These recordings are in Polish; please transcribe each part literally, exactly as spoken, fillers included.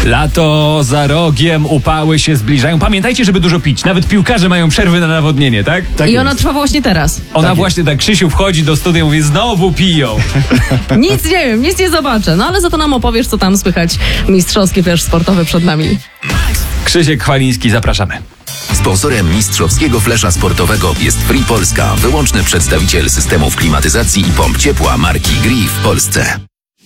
Lato za rogiem, upały się zbliżają. Pamiętajcie, żeby dużo pić. Nawet piłkarze mają przerwy na nawodnienie, tak? Tak I jest. ona trwa właśnie teraz. Ona Tak właśnie tak, Krzysiu wchodzi do studia i mówi, znowu piją. Nic nie wiem, nic nie zobaczę. No ale za to nam opowiesz, co tam słychać. Mistrzowski flesz sportowy przed nami. Krzysiek Chwaliński, zapraszamy. Sponsorem mistrzowskiego flesza sportowego jest Free Polska, wyłączny przedstawiciel systemów klimatyzacji i pomp ciepła marki Gree w Polsce.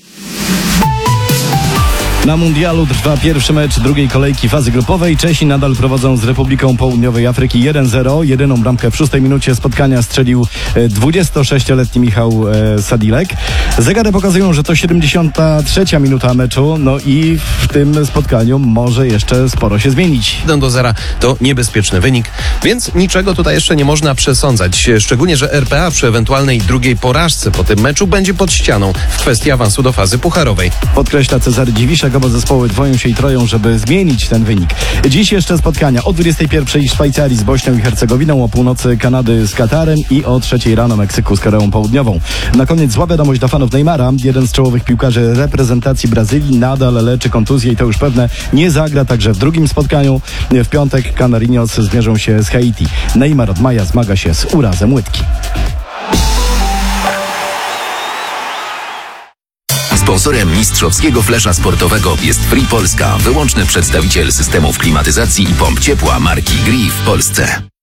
Na mundialu trwa pierwszy mecz drugiej kolejki fazy grupowej. Czesi nadal prowadzą z Republiką Południowej Afryki jeden zero. Jedyną bramkę w szóstej minucie spotkania strzelił dwudziestosześcioletni Michał Sadilek. Zegary pokazują, że to siedemdziesiąta trzecia minuta meczu. No i w tym spotkaniu może jeszcze sporo się zmienić. jeden do zera to niebezpieczny wynik, więc niczego tutaj jeszcze nie można przesądzać. Szczególnie, że R P A przy ewentualnej drugiej porażce po tym meczu będzie pod ścianą w kwestii awansu do fazy pucharowej. Podkreśla Cezary Dziwiszek. Oba zespoły dwoją się i troją, żeby zmienić ten wynik. Dziś jeszcze spotkania o dwudziestej pierwszej Szwajcarii z Bośnią i Hercegowiną, o północy Kanady z Katarem i o trzeciej rano Meksyku z Koreą Południową. Na koniec zła wiadomość dla fanów Neymara. Jeden z czołowych piłkarzy reprezentacji Brazylii nadal leczy kontuzję i to już pewne. Nie zagra także w drugim spotkaniu. W piątek Canarinos zmierzą się z Haiti. Neymar od maja zmaga się z urazem łydki. Sponsorem mistrzowskiego flesza sportowego jest Free Polska, wyłączny przedstawiciel systemów klimatyzacji i pomp ciepła marki Gree w Polsce.